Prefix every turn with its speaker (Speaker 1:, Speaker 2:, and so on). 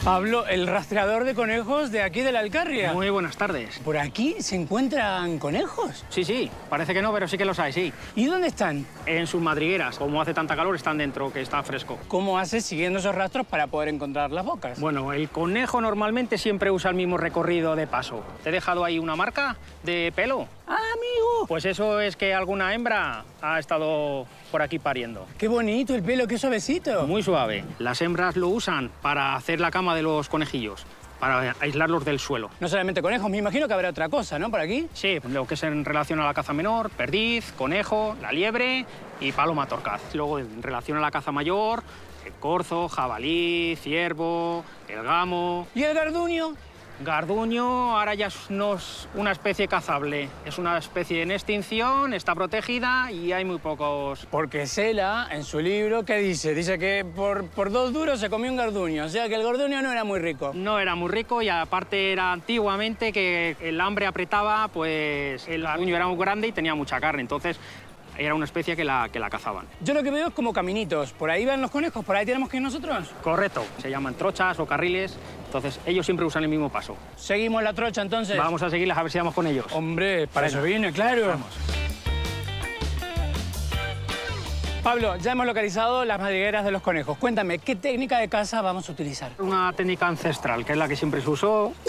Speaker 1: Pablo, el rastreador de conejos de aquí de la Alcarria.
Speaker 2: Muy buenas tardes.
Speaker 1: ¿Por aquí se encuentran conejos?
Speaker 2: Sí, parece que no, pero sí que los hay, sí.
Speaker 1: ¿Y dónde están?
Speaker 2: En sus madrigueras. Como hace tanta calor, están dentro, que está fresco.
Speaker 1: ¿Cómo haces siguiendo esos rastros para poder encontrar las bocas?
Speaker 2: Bueno, el conejo normalmente siempre usa el mismo recorrido de paso. ¿Te he dejado ahí una marca de pelo?
Speaker 1: ¡Ah, amigo!
Speaker 2: Pues eso es que alguna hembra ha estado por aquí pariendo.
Speaker 1: ¡Qué bonito el pelo, qué suavecito!
Speaker 2: Muy suave. Las hembras lo usan para hacer la cama de los conejillos, para aislarlos del suelo.
Speaker 1: No solamente conejos, me imagino que habrá otra cosa, ¿no? Por aquí.
Speaker 2: Sí, lo que es en relación a la caza menor, perdiz, conejo, la liebre y paloma torcaz. Luego, en relación a la caza mayor, el corzo, jabalí, ciervo, el gamo.
Speaker 1: ¿Y el garduño?
Speaker 2: Garduño ahora ya no es una especie cazable, es una especie en extinción, está protegida y hay muy pocos.
Speaker 1: Porque Sela, en su libro, ¿qué dice? Dice que por 2 duros se comió un garduño, o sea que el garduño no era muy rico.
Speaker 2: No era muy rico y aparte era antiguamente que el hambre apretaba, pues el garduño era muy grande y tenía mucha carne, entonces era una especie que la cazaban.
Speaker 1: Yo lo que veo es como caminitos. ¿Por ahí van los conejos? ¿Por ahí tenemos que ir nosotros?
Speaker 2: Correcto, se llaman trochas o carriles, entonces ellos siempre usan el mismo paso.
Speaker 1: ¿Seguimos la trocha, entonces?
Speaker 2: Vamos a seguirlas a ver si vamos con ellos.
Speaker 1: Hombre, para eso viene, claro.
Speaker 2: Vamos.
Speaker 1: Pablo, ya hemos localizado las madrigueras de los conejos. Cuéntame, ¿qué técnica de caza vamos a utilizar?
Speaker 2: Una técnica ancestral, que es la que siempre se usó,